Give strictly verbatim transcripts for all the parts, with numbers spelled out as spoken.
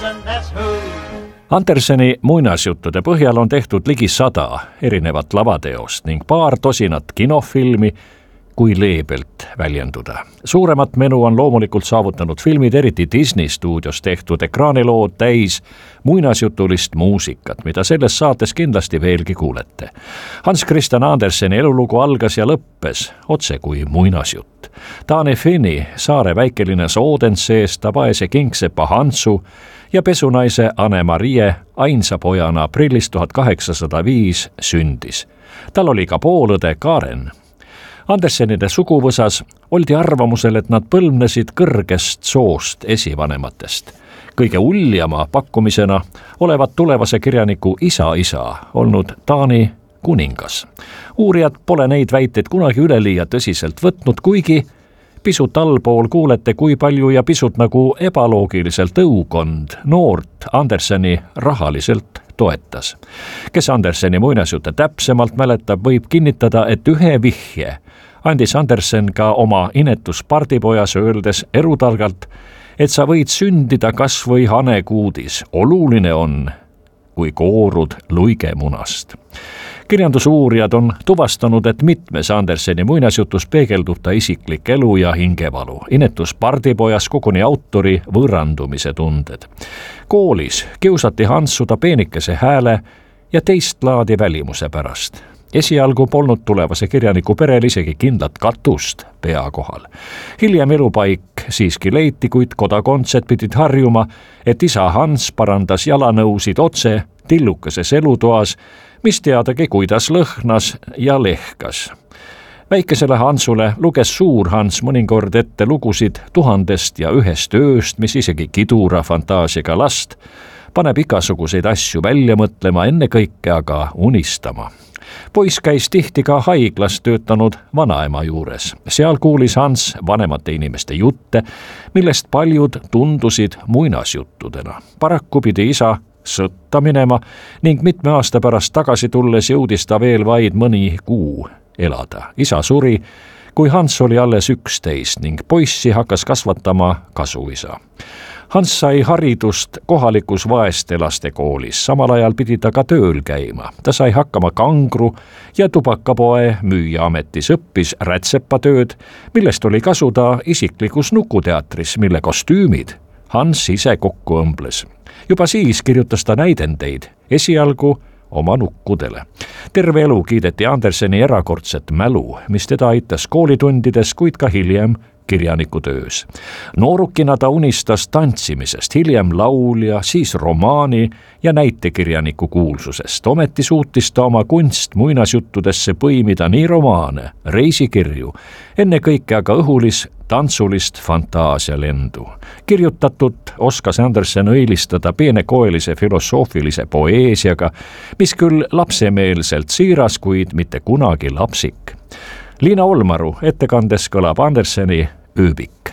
Andersen, that's who. Anderseni muinasjuttude põhjal on tehtud ligi sada erinevat lavateost ning paar tosinat kinofilmi, kui leebelt väljenduda. Suuremat menu on loomulikult saavutanud filmid, eriti Disney stuudios tehtud ekraanilood täis muinasjutulist muusikat, mida selles saates kindlasti veelgi kuulete. Hans Christian Anderseni elulugu algas ja lõppes otse kui muinasjutt. Taane Finni, saare väikelinnas Odenseest vaese kingsepa Hansu ja pesunaise Anne-Marie ainsa pojana aprillis tuhat kaheksasada viis sündis. Tal oli ka poolõde Karen. Andersenide suguvõsas oldi arvamusel, et nad põlvnesid kõrgest soost esivanematest. Kõige uljama pakkumisena olevat tulevase kirjaniku isa-isa olnud Taani kuningas. Uurijad pole neid väiteid kunagi üleliia tõsiselt võtnud, kuigi pisut allpool kuulete, kui palju ja pisut nagu ebaloogiliselt õukond noort Anderseni rahaliselt toetas. Kes Anderseni muinasjutte täpsemalt mäletab, võib kinnitada, et ühe vihje andis Andersen ka oma inetus pardipojas, öeldes erutargalt, et sa võid sündida kas või hanekuudis. Oluline on, kui koorud luigemunast. Kirjandusuurijad on tuvastanud, et mitmes Anderseni muinasjutus peegeldub ta isiklik elu ja hingevalu. Inetus pardipojas koguni autori võõrandumise tunded. Koolis kiusati Hansu ta peenikese hääle ja teist laadi välimuse pärast. Esialgu polnud tulevase kirjaniku perel isegi kindlat katust pea kohal. Hiljem elupaik siiski leiti, kuid kodakondsed pidid harjuma, et isa Hans parandas jalanõusid otse tillukeses elutoas, mis teadagi, kuidas lõhnas ja lehkas. Väikesele Hansule luges suur Hans mõnikord ette lugusid tuhandest ja ühest ööst, mis isegi kidura fantaasiaga last paneb igasuguseid asju välja mõtlema, enne kõike aga unistama. Poiss käis tihti ka haiglas töötanud vanaema juures. Seal kuulis Hans vanemate inimeste jutte, millest paljud tundusid muinasjuttudena. Paraku pidi isa sõtta minema ning mitme aasta pärast tagasi tulles jõudis ta veel vaid mõni kuu elada. Isa suri, kui Hans oli alles üksteist ning poissi hakkas kasvatama kasuisa. Hans sai haridust kohalikus vaeste laste koolis, samal ajal pidi ta ka tööl käima. Ta sai hakkama kangru ja tubakapoe müüja ametis, õppis rätsepatööd, millest oli kasu ta isiklikus nukuteatris, mille kostüümid Hans ise kokku õmbles. Juba siis kirjutas ta näidendeid, esialgu oma nukkudele. Terve elu kiideti Anderseni erakordset mälu, mis teda aitas koolitundides, kuid ka hiljem kirjanikutöös. Noorukina ta unistas tantsimisest, hiljem laulja, siis romaani ja näitekirjaniku kuulsusest. Ometi suutis ta oma kunst muinasjuttudesse põimida nii romaane, reisikirju, enne kõike aga õhulis tantsulist fantaasialendu. Kirjutatut oskas Andersen õilistada peenekoelise filosoofilise poeesiaga, mis küll lapsemeelselt siiras, kuid mitte kunagi lapsik. Liina Olmaru ettekandes kõlab Anderseni ööbik.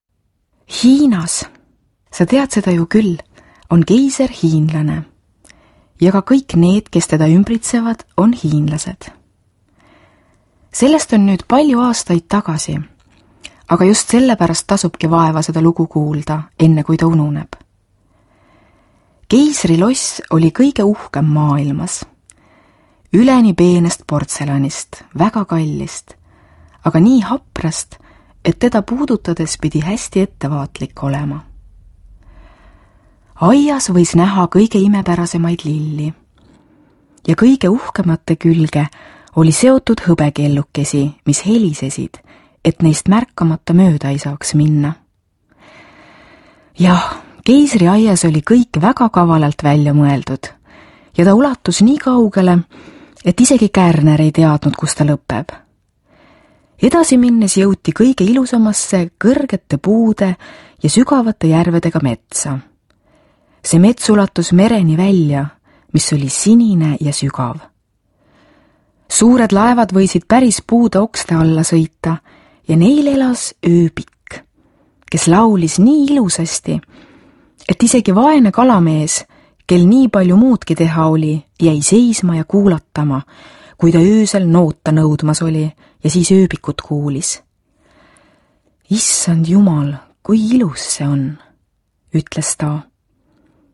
Hiinas, sa tead seda ju küll, on keiser hiinlane ja ka kõik need, kes teda ümbritsevad, on hiinlased. Sellest on nüüd palju aastaid tagasi, aga just sellepärast tasubki vaeva seda lugu kuulda, enne kui ta ununeb. Keisriloss oli kõige uhkem maailmas. Üleni peenest portselanist, väga kallist, aga nii haprast, et teda puudutades pidi hästi ettevaatlik olema. Aias võis näha kõige imepärasemaid lilli ja kõige uhkemate külge oli seotud hõbekellukesi, mis helisesid, et neist märkamata mööda ei saaks minna. Jah, keisriaias oli kõik väga kavalalt välja mõeldud ja ta ulatus nii kaugele, et isegi Kärner ei teadnud, kus ta lõpeb. Edasi minnes jõuti kõige ilusamasse kõrgete puude ja sügavate järvedega metsa. See mets ulatus mereni välja, mis oli sinine ja sügav. Suured laevad võisid päris puude okste alla sõita ja neil elas ööbik, kes laulis nii ilusasti, et isegi vaene kalamees, kel nii palju muudki teha oli, jäi seisma ja kuulatama, kui ta öösel noota nõudmas oli ja siis ööbikut kuulis. Issand Jumal, kui ilus see on, ütles ta.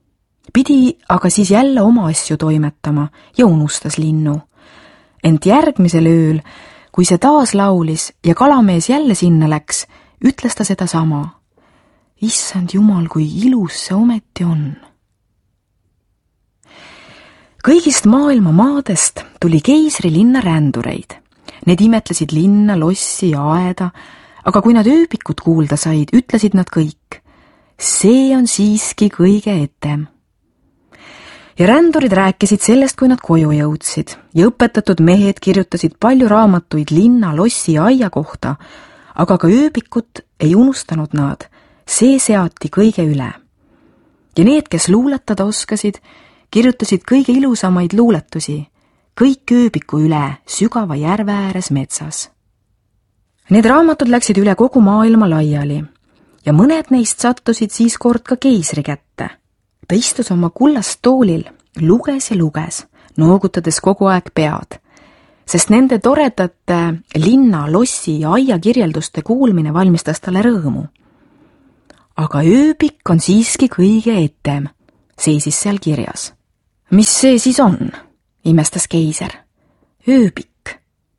Pidi aga siis jälle oma asju toimetama ja unustas linnu. Ent järgmisel ööl, kui see taas laulis ja kalamees jälle sinna läks, ütles ta seda sama. Issand jumal, kui ilus see ometi on. Kõigist maailma maadest tuli keisri linna rändureid. Need imetlesid linna, lossi ja aeda, aga kui nad ööbikut kuulda said, ütlesid nad kõik. See on siiski kõige etem. Ja rändurid rääkisid sellest, kui nad koju jõudsid ja õpetatud mehed kirjutasid palju raamatuid linna, lossi ja aia kohta, aga ka ööbikut ei unustanud nad. See seati kõige üle. Ja need, kes luuletada oskasid, kirjutasid kõige ilusamaid luuletusi, kõik ööbiku üle sügava järve ääres metsas. Need raamatud läksid üle kogu maailma laiali ja mõned neist sattusid siis kord ka keisri kätte. Ta istus oma kullast toolil, luges ja luges, noogutades kogu aeg pead, sest nende toredate linna, lossi ja aia kirjelduste kuulmine valmistas talle rõõmu. Aga ööbik on siiski kõige etem, seisis seal kirjas. Mis see siis on? Imestas keiser. Ööbik.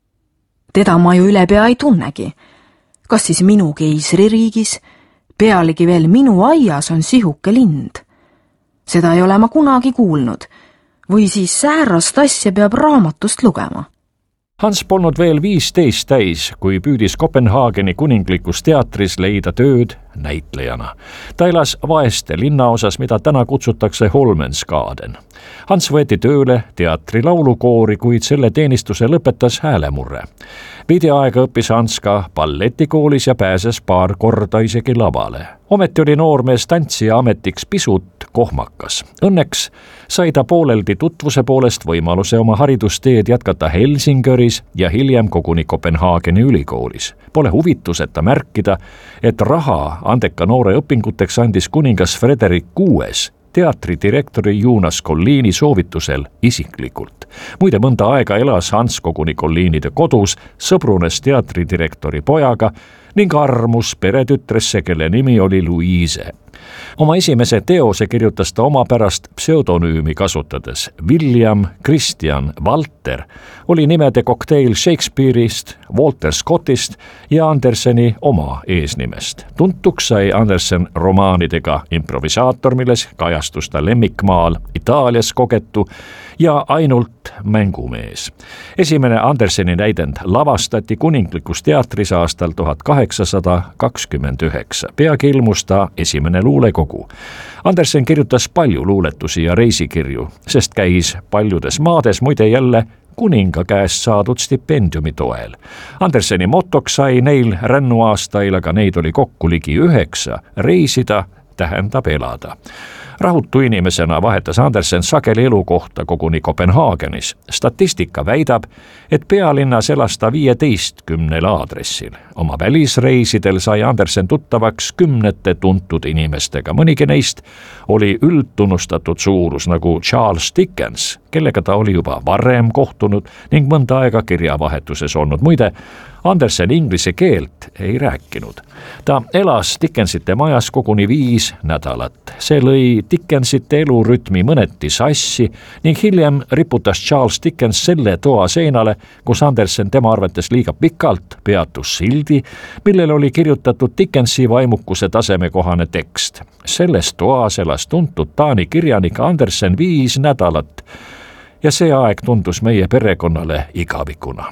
Teda ma ju üle pea ei tunnegi. Kas siis minu keisririigis, pealegi veel minu aias on sihuke lind? Seda ei ole ma kunagi kuulnud. Või siis säärast asja peab raamatust lugema. Hans polnud veel viisteist täis, kui püüdis Kopenhaageni kuninglikus teatris leida tööd näitlejana. Ta elas vaeste linnaosas, mida täna kutsutakse Holmenskaden. Hans võeti tööle teatri laulukoori, kuid selle teenistuse lõpetas häälemurre. Veidi aega õppis Hans ka balletikoolis ja pääses paar korda isegi lavale. Ometi oli noormees tantsija ametiks pisut kohmakas. Õnneks sai ta pooleldi tutvuse poolest võimaluse oma haridusteed jätkata Helsingöris ja hiljem koguni Kopenhaageni ülikoolis. Pole huvituseta märkida, et raha andeka noore õpinguteks andis kuningas Frederik kuues teatridirektori Jonas Colliini soovitusel isiklikult. Muide, mõnda aega elas Hans koguni Colliinide kodus, sõbrunes teatridirektori pojaga ning armus peretütresse, kelle nimi oli Louise. Oma esimese teose kirjutas ta oma pärast pseudonüümi kasutades. William Christian Walter oli nimede kokteil Shakespeare'ist, Walter Scottist ja Anderseni oma eesnimest. Tuntuks sai Andersen romaanidega Improvisaator, milles kajastus ta lemmikmaal Itaalias kogetu ja ainult mängumees. Esimene Anderseni näidend lavastati kuninglikus teatris aastal tuhat kaheksasada kakskümmend üheksa. Peagi ilmus ta esimene luulekogu. Andersen kirjutas palju luuletusi ja reisikirju, sest käis paljudes maades, muide jälle kuninga käest saadud stipendiumi toel. Anderseni motoks sai neil rännuaastail, aga neid oli kokku ligi üheksa, reisida tähendab elada. Rahutu inimesena vahetas Andersen sageli elukohta koguni Kopenhaagenis. Statistika väidab, et pealinnas elas ta viieteistkümnel aadressil. Oma välisreisidel sai Andersen tuttavaks kümnete tuntud inimestega. Mõnigi neist oli üldtunnustatud suurus nagu Charles Dickens, kellega ta oli juba varem kohtunud ning mõnda aega kirjavahetuses olnud. Muide, Andersen inglise keelt ei rääkinud. Ta elas Dickensite majas koguni viis nädalat. See lõi Dickensite elurütmi mõneti sassi ning hiljem riputas Charles Dickens selle toa seinale, kus Andersen tema arvates liiga pikalt peatus sildi, millel oli kirjutatud Dickensi vaimukuse tasemekohane tekst. Selles toas elas tuntud Taani kirjanik Andersen viis nädalat ja see aeg tundus meie perekonnale igavikuna.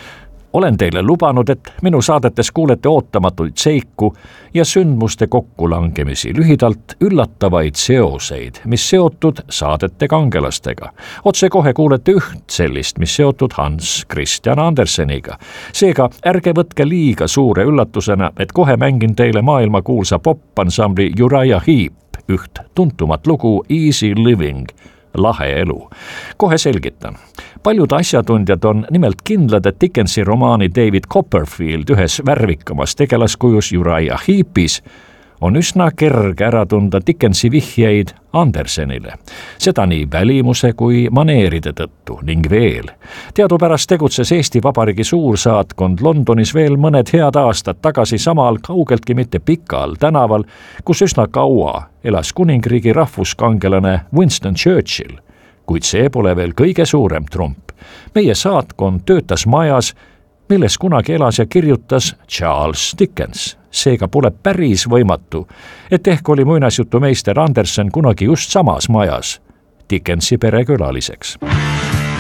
Olen teile lubanud, et minu saadetes kuulete ootamatuid seiku ja sündmuste kokkulangemisi, lühidalt üllatavaid seoseid, mis seotud saadete kangelastega. Otse kohe kuulete üht sellist, mis seotud Hans Christian Anderseniga. Seega ärge võtke liiga suure üllatusena, et kohe mängin teile maailmakuulsa popansambli Uriah Heep üht tuntumat lugu Easy Living, lahe elu. Kohe selgitan. Paljud asjatundjad on nimelt kindlad, et Dickensi romaani David Copperfield ühes värvikamas tegelaskujus Uriah Heepis on üsna kerge ära tunda Dickensi vihjeid Andersenile, seda nii välimuse kui maneeride tõttu ning veel. Teadupärast tegutses Eesti Vabariigi suursaatkond Londonis veel mõned head aastad tagasi samal kaugeltki mitte pikal tänaval, kus üsna kaua elas kuningriigi rahvuskangelane Winston Churchill, kuid see pole veel kõige suurem trump. Meie saatkond töötas majas, milles kunagi elas ja kirjutas Charles Dickens. Seega pole päris võimatu, et ehk oli muinasjutumeister Andersen kunagi just samas majas Dickensi perekülaliseks.